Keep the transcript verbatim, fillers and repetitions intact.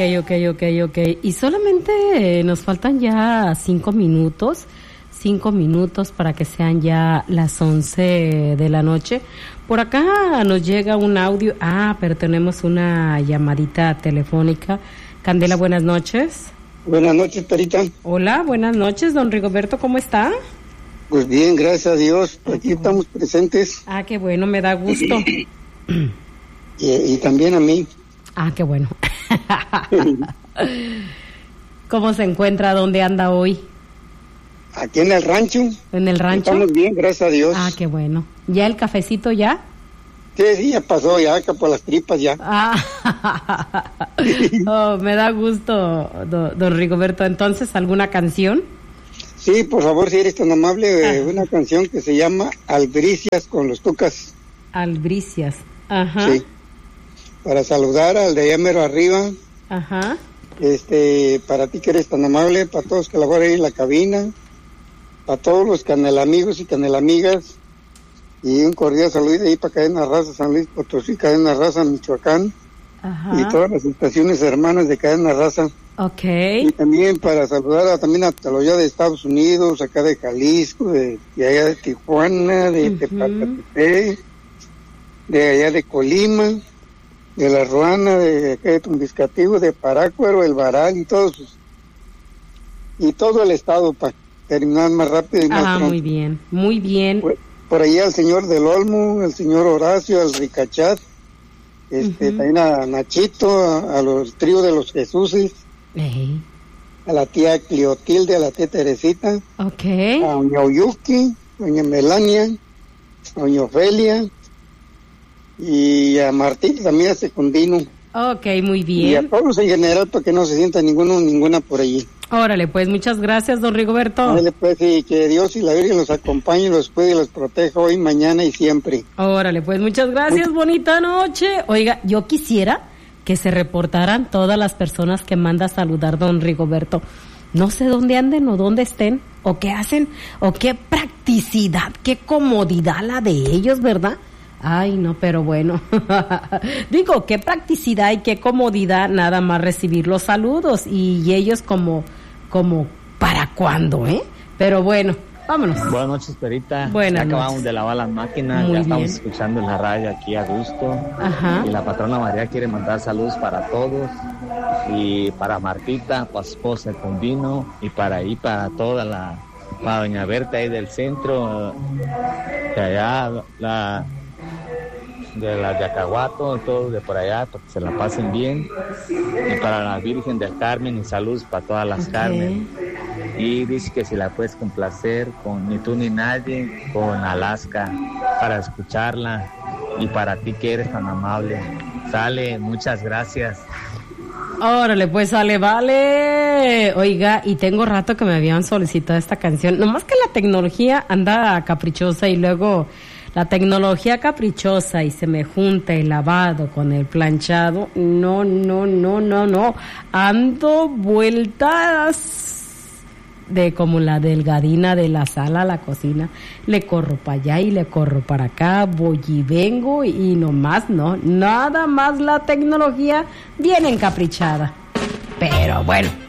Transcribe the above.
ok, ok, ok. Y solamente nos faltan ya cinco minutos, cinco minutos para que sean ya las once de la noche. Por acá nos llega un audio. Ah, pero tenemos una llamadita telefónica. Candela, buenas noches. Buenas noches, Perita. Hola, buenas noches, don Rigoberto, ¿cómo está? Pues bien, gracias a Dios, aquí estamos presentes. Ah, qué bueno, me da gusto. y, y también a mí. Ah, qué bueno. ¿Cómo se encuentra? ¿Dónde anda hoy? Aquí en el rancho. ¿En el rancho? Estamos bien, gracias a Dios. Ah, qué bueno. ¿Ya el cafecito ya? Sí, sí, ya pasó, ya acá por las tripas ya. Ah, oh, me da gusto, don, don Rigoberto. Entonces, ¿alguna canción? Sí, por favor, si eres tan amable, eh, una canción que se llama Albricias con los Tucas. Albricias, ajá. Sí, para saludar al de allá mero arriba. Ajá. Este, para ti que eres tan amable, para todos que laboran ahí en la cabina, para todos los canelamigos y canelamigas, y un cordial saludo ahí para Cadena Raza San Luis Potosí, Cadena Raza Michoacán. Ajá. Y todas las estaciones hermanas de Cadena Raza. Okay. Y también para saludar a, también a los de Estados Unidos, acá de Jalisco, de, de allá de Tijuana, de uh-huh. Tepatepec, de allá de Colima, de La Ruana, de acá de Tumbiscativo, de Parácuaro, El Varal y todos, y todo el estado para terminar más rápido y más ah, pronto. Muy bien, muy bien. Por, por allá al señor del Olmo, el señor Horacio, al Ricachat, este, uh-huh. también a Nachito, a, a los tríos de los Jesuses. Hey. A la tía Cleotilde, a la tía Teresita, okay. a doña Oyuki, doña Melania, a doña Ofelia y a Martín, también a Secundino. Ok, muy bien. Y a todos en general para que no se sienta ninguno ninguna por allí. Órale, pues muchas gracias, don Rigoberto. Órale, pues, y que Dios y la Virgen los acompañe, los cuide y los proteja hoy, mañana y siempre. Órale, pues muchas gracias, muy... bonita noche. Oiga, yo quisiera que se reportaran todas las personas que manda a saludar don Rigoberto. No sé dónde anden o dónde estén, o qué hacen, o qué practicidad, qué comodidad la de ellos, ¿verdad? Ay, no, pero bueno. Digo, qué practicidad y qué comodidad nada más recibir los saludos. Y ellos como, como, ¿para cuándo, eh? Pero bueno. Vámonos. Buenas noches, Perita. Buenas ya acabamos noches. de lavar las máquinas, Muy ya estamos bien. escuchando en la radio aquí a gusto. Ajá. Y la patrona María quiere mandar saludos para todos. Y para Martita, para su esposa con vino. Y para ahí, para toda la... Para doña Berta ahí del centro. De allá, la... de la de Acahuato, todos de por allá, para que se la pasen bien. Y para la Virgen del Carmen, y saludos para todas las okay. Carmen. Y dice que si la puedes complacer con Ni tú ni nadie, con Alaska, para escucharla. Y para ti que eres tan amable. Sale, muchas gracias. Órale, pues sale, vale. Oiga, y tengo rato que me habían solicitado esta canción. Nomás que la tecnología anda caprichosa y luego la tecnología caprichosa y se me junta el lavado con el planchado. No, no, no, no, no. Ando vueltas de como la delgadina de la sala a la cocina. Le corro para allá y le corro para acá, voy y vengo y nomás no. Nada más la tecnología bien encaprichada. Pero bueno.